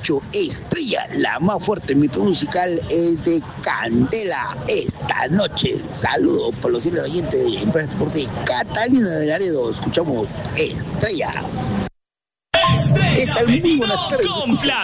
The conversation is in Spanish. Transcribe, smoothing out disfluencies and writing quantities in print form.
escucho Estrella, la más fuerte en mi musical es de Candela esta noche. Saludos por los cielos oyentes de Empresa Transporte Catalina de Laredo. Escuchamos Estrella. Esta es muy buenas tardes.